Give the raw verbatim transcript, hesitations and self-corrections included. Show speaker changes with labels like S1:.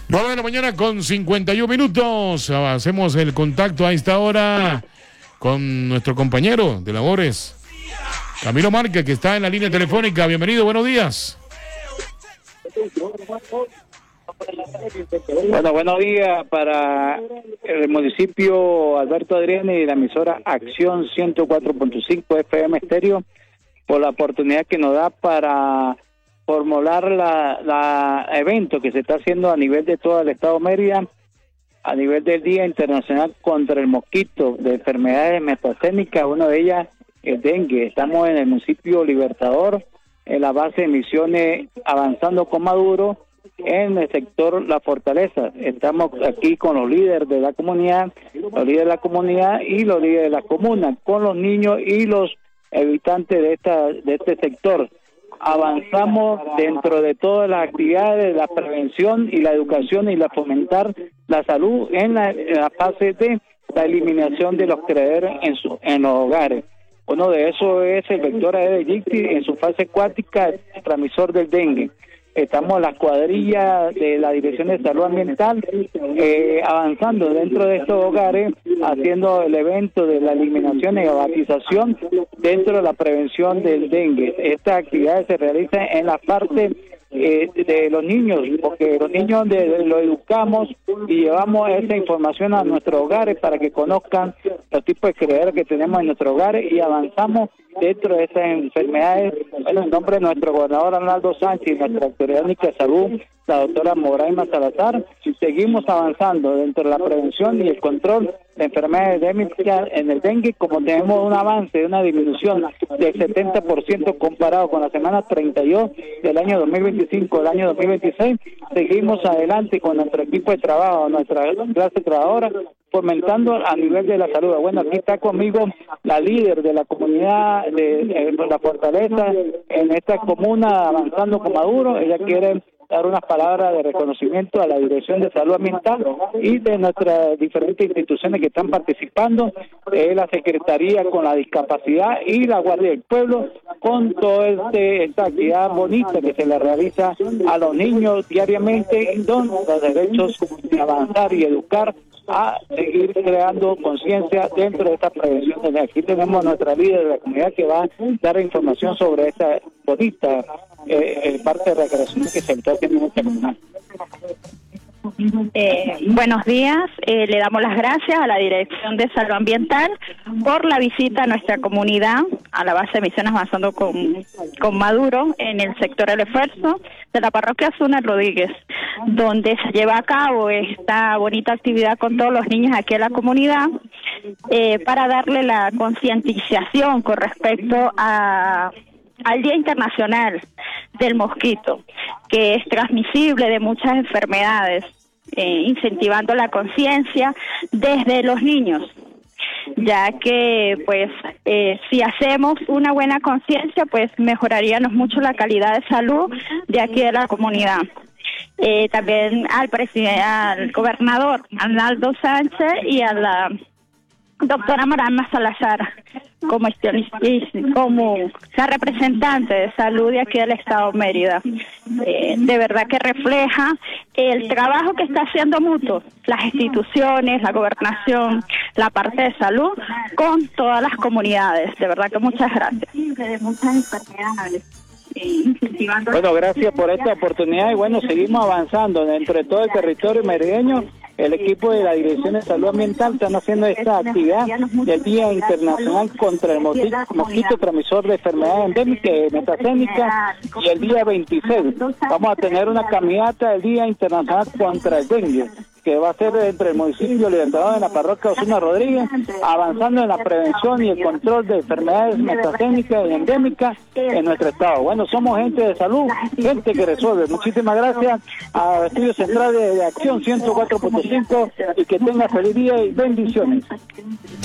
S1: nueve de la mañana con cincuenta y uno minutos. Hacemos el contacto a esta hora con nuestro compañero de labores, Camilo Márquez, que está en la línea telefónica. Bienvenido, buenos días.
S2: Bueno, buenos días para el municipio Alberto Adriani y la emisora Acción ciento cuatro punto cinco F M Estéreo por la oportunidad que nos da para formular la, la evento que se está haciendo a nivel de todo el estado Mérida, a nivel del Día Internacional contra el Mosquito, de enfermedades metacémicas. Una de ellas es dengue. Estamos en el municipio Libertador, en la base de misiones Avanzando con Maduro, en el sector La Fortaleza. Estamos aquí con los líderes de la comunidad, los líderes de la comunidad y los líderes de la comuna, con los niños y los habitantes de esta de este sector. Avanzamos dentro de todas las actividades de la prevención y la educación y la fomentar la salud en la, en la fase de la eliminación de los criaderos en, su, en los hogares. Uno de esos es el vector Aedes aegypti en su fase acuática, transmisor del dengue. Estamos en la cuadrilla de la Dirección de Salud Ambiental eh, avanzando dentro de estos hogares, haciendo el evento de la eliminación y abatización dentro de la prevención del dengue. Estas actividades se realizan en la parte eh, de los niños, porque los niños de, de, los educamos y llevamos esa información a nuestros hogares para que conozcan los tipos de criaderos que tenemos en nuestros hogares y avanzamos dentro de esas enfermedades. Bueno, en nombre de nuestro gobernador Arnaldo Sánchez y nuestra autoridad única de salud, la doctora Moraima Salazar, seguimos avanzando dentro de la prevención y el control de enfermedades endémicas en el dengue, como tenemos un avance, una disminución del setenta por ciento comparado con la semana treinta y dos del año dos mil veinticinco, del año dos mil veintiséis, seguimos adelante con nuestro equipo de trabajo, nuestra clase trabajadora, fomentando a nivel de la salud. Bueno, aquí está conmigo la líder de la comunidad de, de La Fortaleza, en esta comuna Avanzando con Maduro. Ella quiere dar unas palabras de reconocimiento a la Dirección de Salud Ambiental y de nuestras diferentes instituciones que están participando, eh, la Secretaría con la Discapacidad y la Guardia del Pueblo, con toda este, esta actividad bonita que se le realiza a los niños diariamente, donde los derechos de avanzar y educar a seguir creando conciencia dentro de esta prevención. Aquí tenemos a nuestra líder de la comunidad que va a dar información sobre esta bonita eh, eh, parte de recreación que se está haciendo en esta comunidad.
S3: Eh, buenos días, eh, le damos las gracias a la Dirección de Salud Ambiental por la visita a nuestra comunidad, a la base de misiones Avanzando con, con Maduro, en el sector del esfuerzo de la parroquia Zuna Rodríguez, donde se lleva a cabo esta bonita actividad con todos los niños aquí en la comunidad, eh, para darle la concientización con respecto a al Día Internacional del Mosquito, que es transmisible de muchas enfermedades, eh, incentivando la conciencia desde los niños, ya que pues eh, si hacemos una buena conciencia, pues mejoraríamos mucho la calidad de salud de aquí de la comunidad. Eh, también al presidente, al gobernador Arnaldo Sánchez y a la doctora Moraima Salazar, como, como la representante de salud de aquí del estado Mérida. Eh, de verdad que refleja el trabajo que está haciendo mutuo las instituciones, la gobernación, la parte de salud, con todas las comunidades. De verdad que muchas gracias. De muchas enfermedades.
S2: Bueno, gracias por esta oportunidad y bueno, seguimos avanzando dentro de todo el territorio merideño. El equipo de la Dirección de Salud Ambiental están haciendo esta actividad del Día Internacional contra el Mosquito, mosquito transmisor de enfermedades endémicas y metacémicas, y el día veintiséis vamos a tener una caminata del Día Internacional contra el Dengue, que va a ser entre el municipio Libertador de la parroquia Osuna Rodríguez, avanzando en la prevención y el control de enfermedades metacémicas y endémicas en nuestro estado. Bueno, somos gente de salud, gente que resuelve. Muchísimas gracias a Estudio Central de, de Acción ciento cuatro punto cinco y que tenga feliz día y bendiciones.